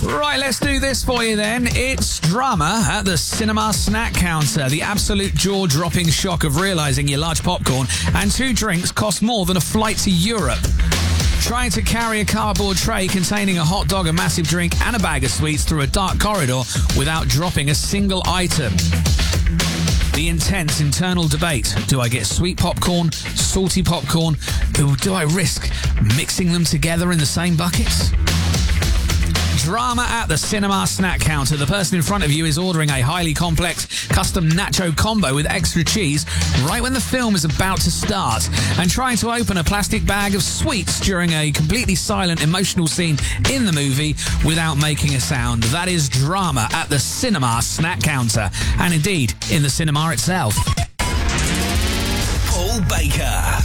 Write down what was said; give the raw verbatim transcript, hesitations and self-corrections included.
Right, let's do this for you then. It's drama at the cinema snack counter. The absolute jaw-dropping shock of realising your large popcorn and two drinks cost more than a flight to Europe. Trying to carry a cardboard tray containing a hot dog, a massive drink and a bag of sweets through a dark corridor without dropping a single item. The intense internal debate. Do I get sweet popcorn, salty popcorn, or do I risk mixing them together in the same buckets? Drama at the cinema snack counter. The person in front of you is ordering a highly complex custom nacho combo with extra cheese right when the film is about to start, and trying to open a plastic bag of sweets during a completely silent, emotional scene in the movie without making a sound. That is drama at the cinema snack counter, and indeed in the cinema itself. Paul Baker.